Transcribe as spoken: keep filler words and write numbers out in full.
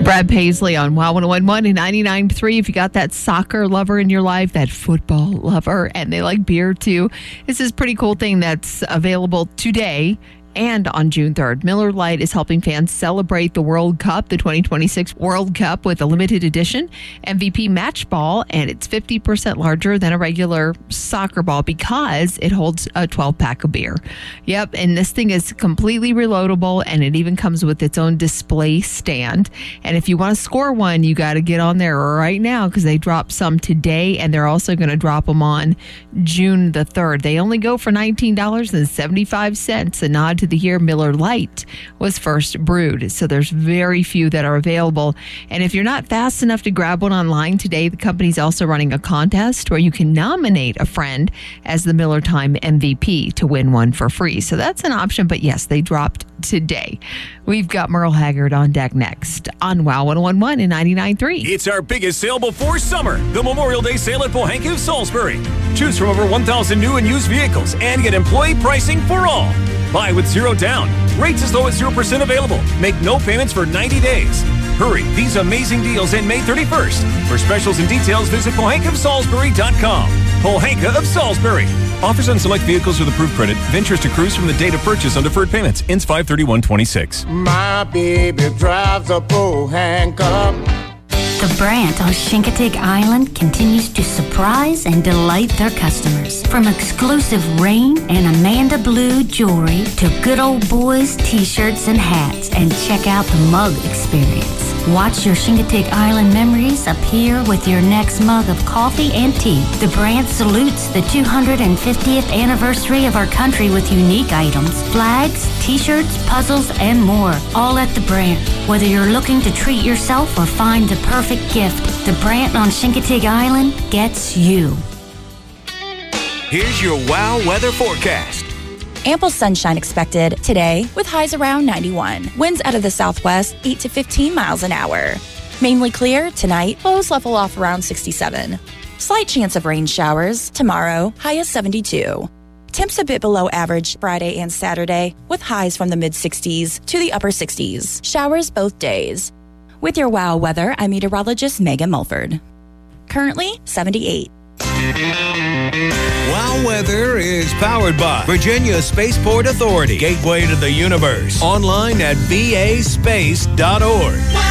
Brad Paisley on Wow one oh one one and ninety-nine point three. If you got that soccer lover in your life, that football lover, and they like beer too, this is a pretty cool thing that's available today. And on June third, Miller Lite is helping fans celebrate the World Cup, the twenty twenty-six World Cup, with a limited edition M V P match ball, and it's fifty percent larger than a regular soccer ball because it holds a twelve-pack of beer. Yep, and this thing is completely reloadable, and it even comes with its own display stand. And if you want to score one, you got to get on there right now because they dropped some today, and they're also going to drop them on June the third. They only go for nineteen dollars and seventy-five cents, a nod to the year Miller Lite was first brewed. So there's very few that are available. And if you're not fast enough to grab one online today, the company's also running a contest where you can nominate a friend as the Miller Time M V P to win one for free. So that's an option. But yes, they dropped today. We've got Merle Haggard on deck next on Wow one oh one one and ninety-nine point three. It's our biggest sale before summer, the Memorial Day sale at Pohanka of Salisbury. Choose from over one thousand new and used vehicles and get employee pricing for all. Buy with zero down. Rates as low as zero percent available. Make no payments for ninety days. Hurry, these amazing deals end May thirty-first. For specials and details, visit pohanka of salisbury dot com. Pohanka of Salisbury. Offers on select vehicles with approved credit. Ventures to cruise from the date of purchase on deferred payments. Ends five thirty-one twenty-six. My baby drives a Pohanka. The Brandt on Chincoteague Island continues to surprise and delight their customers. From exclusive Rain and Amanda Blue jewelry to good old boys t-shirts and hats, and check out the mug experience. Watch your Chincoteague Island memories appear with your next mug of coffee and tea. The Brandt salutes the two hundred fiftieth anniversary of our country with unique items, flags, t-shirts, puzzles, and more, all at the Brandt. Whether you're looking to treat yourself or find the perfect gift, the Brandt on Chincoteague Island gets you. Here's your Wow weather forecast. Ample sunshine expected today with highs around ninety-one. Winds out of the southwest, eight to fifteen miles an hour. Mainly clear tonight, lows level off around sixty-seven. Slight chance of rain showers tomorrow, high of seventy-two. Temps a bit below average Friday and Saturday with highs from the mid-sixties to the upper sixties. Showers both days. With your Wow weather, I'm meteorologist Megan Mulford. Currently seventy-eight. Wow weather is powered by Virginia Spaceport Authority, gateway to the universe. Online at v a space dot org.